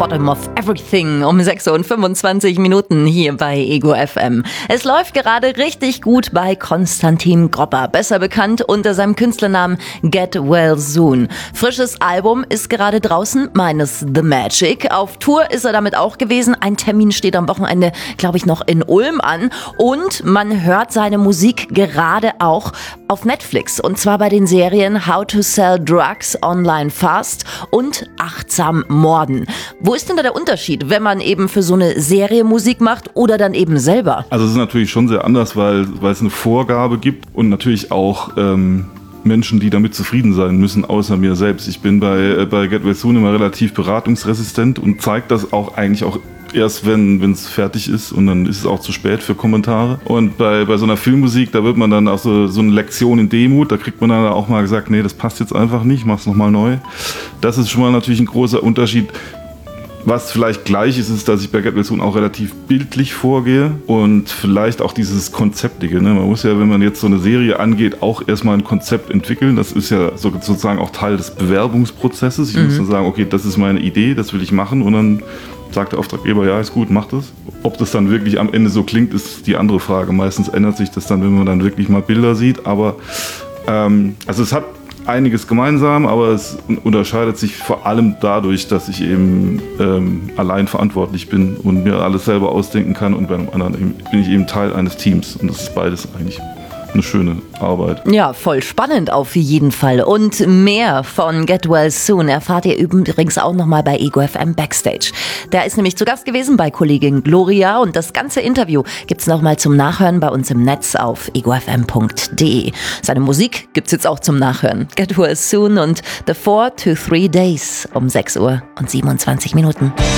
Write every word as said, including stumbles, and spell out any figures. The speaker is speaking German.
Bottom of Everything um sechs Uhr und fünfundzwanzig Minuten hier bei Ego F M. Es läuft gerade richtig gut bei Konstantin Gropper, besser bekannt unter seinem Künstlernamen Get Well Soon. Frisches Album ist gerade draußen, meines The Magic. Auf Tour ist er damit auch gewesen. Ein Termin steht am Wochenende, glaube ich, noch in Ulm an. Und man hört seine Musik gerade auch auf Netflix. Und zwar bei den Serien How to Sell Drugs Online Fast und Achtsam Morden. Wo ist denn da der Unterschied, wenn man eben für so eine Serie Musik macht oder dann eben selber? Also es ist natürlich schon sehr anders, weil, weil es eine Vorgabe gibt und natürlich auch ähm, Menschen, die damit zufrieden sein müssen, außer mir selbst. Ich bin bei, äh, bei Get Well Soon immer relativ beratungsresistent und zeige das auch eigentlich auch erst, wenn es fertig ist, und dann ist es auch zu spät für Kommentare. Und bei, bei so einer Filmmusik, da wird man dann auch so, so eine Lektion in Demut, da kriegt man dann auch mal gesagt, nee, das passt jetzt einfach nicht, mach's nochmal neu. Das ist schon mal natürlich ein großer Unterschied. Was vielleicht gleich ist, ist, dass ich bei Get Well Soon auch relativ bildlich vorgehe und vielleicht auch dieses Konzeptige. Ne? Man muss ja, wenn man jetzt so eine Serie angeht, auch erstmal ein Konzept entwickeln. Das ist ja so, sozusagen auch Teil des Bewerbungsprozesses. Ich mhm. muss dann sagen, okay, das ist meine Idee, das will ich machen, und dann sagt der Auftraggeber, ja, ist gut, mach das. Ob das dann wirklich am Ende so klingt, ist die andere Frage. Meistens ändert sich das dann, wenn man dann wirklich mal Bilder sieht. Aber ähm, also es hat einiges gemeinsam, aber es unterscheidet sich vor allem dadurch, dass ich eben ähm, allein verantwortlich bin und mir alles selber ausdenken kann, und bei einem anderen eben, bin ich eben Teil eines Teams, und das ist beides eigentlich eine schöne Arbeit. Ja, voll spannend auf jeden Fall. Und mehr von Get Well Soon erfahrt ihr übrigens auch nochmal bei Ego F M Backstage. Der ist nämlich zu Gast gewesen bei Kollegin Gloria, und das ganze Interview gibt's nochmal zum Nachhören bei uns im Netz auf ego f m punkt d e. Seine Musik gibt's jetzt auch zum Nachhören. Get Well Soon und The Four to Three Days um sechs Uhr und siebenundzwanzig Minuten.